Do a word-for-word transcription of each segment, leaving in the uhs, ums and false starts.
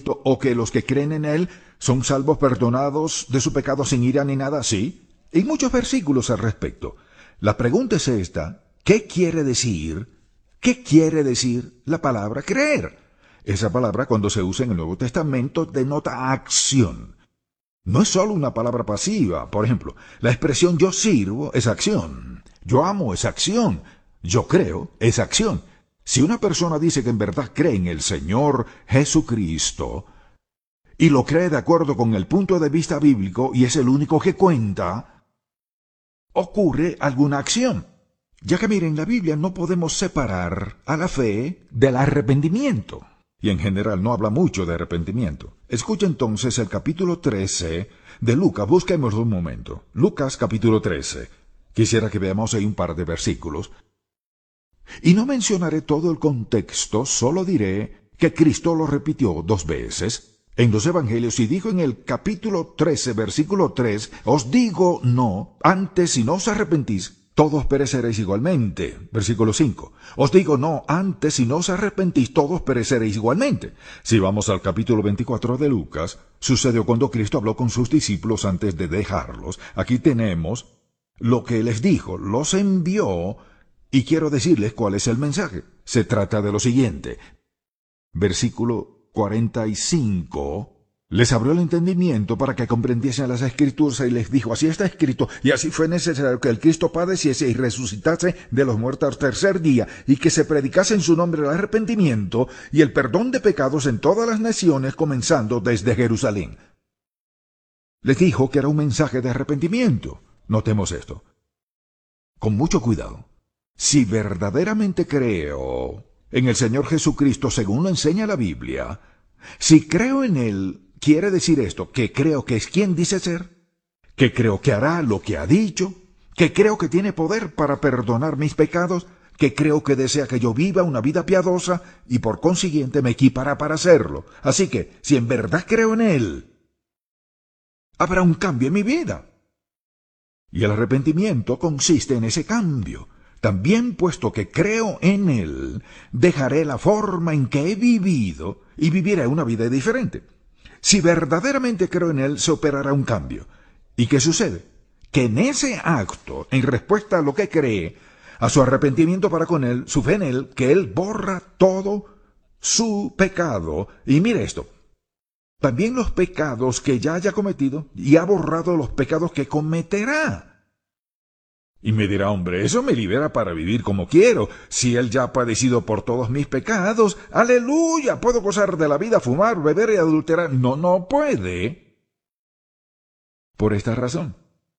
Jesucristo o que los que creen en Él son salvos, perdonados de su pecado sin ira ni nada así? Hay muchos versículos al respecto. La pregunta es esta: ¿qué quiere decir? ¿Qué quiere decir la palabra creer? Esa palabra, cuando se usa en el Nuevo Testamento, denota acción. No es solo una palabra pasiva. Por ejemplo, la expresión yo sirvo es acción. Yo amo es acción. Yo creo es acción. Si una persona dice que en verdad cree en el Señor Jesucristo y lo cree de acuerdo con el punto de vista bíblico y es el único que cuenta, ocurre alguna acción. Ya que miren, en la Biblia no podemos separar a la fe del arrepentimiento. Y en general no habla mucho de arrepentimiento. Escucha entonces el capítulo trece de Lucas. Busquémoslo un momento. Lucas capítulo trece. Quisiera que veamos ahí un par de versículos. Y no mencionaré todo el contexto, solo diré que Cristo lo repitió dos veces en los Evangelios y dijo en el capítulo trece, versículo tres, os digo no, antes si no os arrepentís, todos pereceréis igualmente. Versículo cinco. Os digo no, antes si no os arrepentís, todos pereceréis igualmente. Si vamos al capítulo veinticuatro de Lucas, sucedió cuando Cristo habló con sus discípulos antes de dejarlos. Aquí tenemos lo que les dijo, los envió, y quiero decirles cuál es el mensaje. Se trata de lo siguiente. Versículo cuarenta y cinco. Les abrió el entendimiento para que comprendiesen las Escrituras y les dijo, así está escrito, y así fue necesario que el Cristo padeciese y resucitase de los muertos al tercer día, y que se predicase en su nombre el arrepentimiento y el perdón de pecados en todas las naciones, comenzando desde Jerusalén. Les dijo que era un mensaje de arrepentimiento. Notemos esto. Con mucho cuidado. Si verdaderamente creo en el Señor Jesucristo según lo enseña la Biblia, si creo en Él, quiere decir esto, que creo que es quien dice ser, que creo que hará lo que ha dicho, que creo que tiene poder para perdonar mis pecados, que creo que desea que yo viva una vida piadosa y por consiguiente me equipará para hacerlo. Así que, si en verdad creo en Él, habrá un cambio en mi vida. Y el arrepentimiento consiste en ese cambio. También, puesto que creo en Él, dejaré la forma en que he vivido y viviré una vida diferente. Si verdaderamente creo en Él, se operará un cambio. ¿Y qué sucede? Que en ese acto, en respuesta a lo que cree, a su arrepentimiento para con Él, su fe en Él, que Él borra todo su pecado. Y mire esto, también los pecados que ya haya cometido, y ha borrado los pecados que cometerá. Y me dirá, hombre, eso me libera para vivir como quiero. Si Él ya ha padecido por todos mis pecados, ¡aleluya! Puedo gozar de la vida, fumar, beber y adulterar. No, no puede. Por esta razón.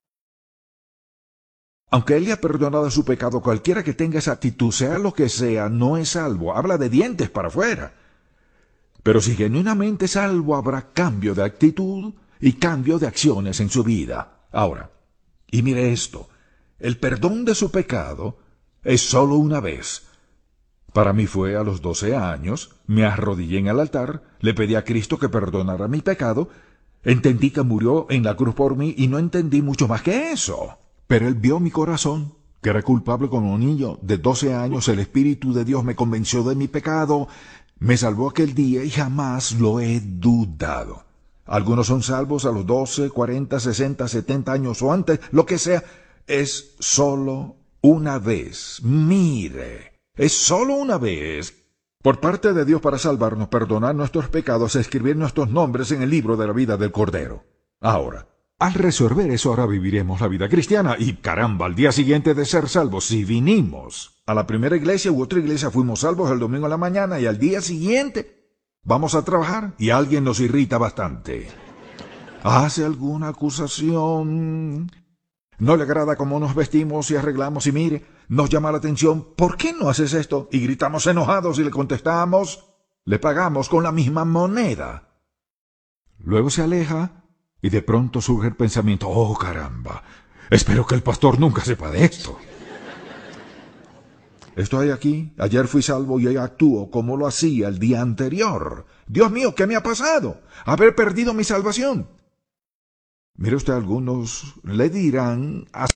Aunque Él le ha perdonado su pecado, cualquiera que tenga esa actitud, sea lo que sea, no es salvo. Habla de dientes para afuera. Pero si genuinamente es salvo, habrá cambio de actitud y cambio de acciones en su vida. Ahora, y mire esto. El perdón de su pecado es solo una vez. Para mí fue a los doce años, me arrodillé en el altar, le pedí a Cristo que perdonara mi pecado, entendí que murió en la cruz por mí y no entendí mucho más que eso. Pero Él vio mi corazón, que era culpable como un niño de doce años, el Espíritu de Dios me convenció de mi pecado, me salvó aquel día y jamás lo he dudado. Algunos son salvos a los doce, cuarenta, sesenta, setenta años o antes, lo que sea. Es solo una vez. Mire, es solo una vez. Por parte de Dios para salvarnos, perdonar nuestros pecados, escribir nuestros nombres en el libro de la vida del Cordero. Ahora, al resolver eso, ahora viviremos la vida cristiana. Y caramba, al día siguiente de ser salvos, si vinimos a la primera iglesia u otra iglesia, fuimos salvos el domingo en la mañana y al día siguiente vamos a trabajar y alguien nos irrita bastante. ¿Hace alguna acusación? No le agrada cómo nos vestimos y arreglamos y mire, nos llama la atención, ¿por qué no haces esto? Y gritamos enojados y le contestamos, le pagamos con la misma moneda. Luego se aleja y de pronto surge el pensamiento, oh caramba, espero que el pastor nunca sepa de esto. Estoy aquí, ayer fui salvo y hoy actúo como lo hacía el día anterior. Dios mío, ¿qué me ha pasado? Haber perdido mi salvación. Mire usted, algunos le dirán